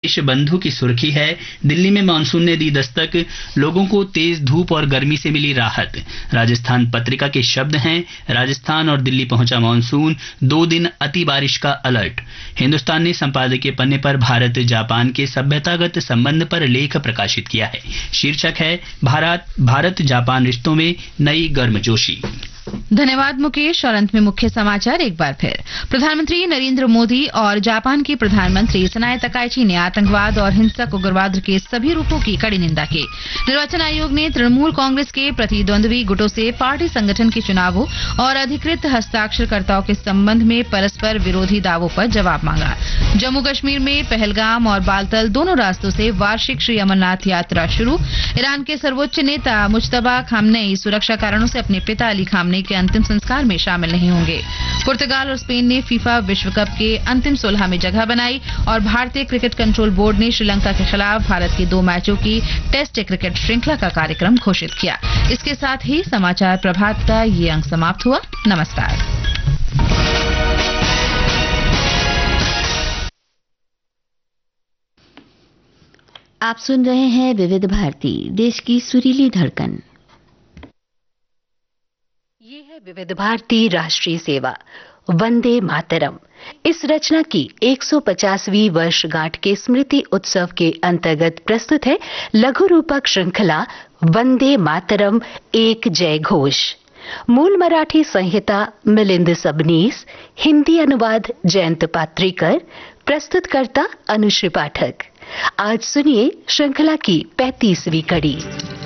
बंधु की सुर्खी है, दिल्ली में मानसून ने दी दस्तक, लोगों को तेज धूप और गर्मी से मिली राहत। राजस्थान पत्रिका के शब्द हैं, राजस्थान और दिल्ली पहुंचा मानसून, 2 दिन अति बारिश का अलर्ट। हिंदुस्तान ने संपादकीय पन्ने पर भारत जापान के सभ्यतागत संबंध पर लेख प्रकाशित किया है। शीर्षक है, भारत जापान रिश्तों में नई गर्मजोशी। धन्यवाद मुकेश। और अंत में मुख्य समाचार एक बार फिर। प्रधानमंत्री नरेंद्र मोदी और जापान के प्रधानमंत्री सनाए तकाइची ने आतंकवाद और हिंसक उग्रवाद के सभी रूपों की कड़ी निंदा की। निर्वाचन आयोग ने तृणमूल कांग्रेस के प्रतिद्वंद्वी गुटों से पार्टी संगठन के चुनावों और अधिकृत हस्ताक्षरकर्ताओं के संबंध में परस्पर विरोधी दावों पर जवाब मांगा। जम्मू कश्मीर में पहलगाम और बालतल दोनों रास्तों से वार्षिक श्री अमरनाथ यात्रा शुरू। ईरान के सर्वोच्च नेता मुज्तबा खामनेई सुरक्षा कारणों से अपने पिता अली खामनेई के अंतिम संस्कार में शामिल नहीं होंगे। पुर्तगाल और स्पेन ने फीफा विश्व कप के अंतिम 16 में जगह बनाई। और भारतीय क्रिकेट कंट्रोल बोर्ड ने श्रीलंका के खिलाफ भारत की 2 मैचों की टेस्ट क्रिकेट श्रृंखला का कार्यक्रम घोषित किया। इसके साथ ही समाचार प्रभात का ये अंक समाप्त हुआ। नमस्कार। आप सुन रहे हैं विविध भारती, देश की सुरीली धड़कन। ये है विविध भारती राष्ट्रीय सेवा, वंदे मातरम। इस रचना की 150वीं वर्षगांठ के स्मृति उत्सव के अंतर्गत प्रस्तुत है लघु रूपक श्रृंखला वंदे मातरम एक जय घोष। मूल मराठी संहिता मिलिंद सबनीस, हिंदी अनुवाद जयंत पात्रीकर, प्रस्तुतकर्ता अनुश्री पाठक। आज सुनिए श्रृंखला की 35वीं कड़ी।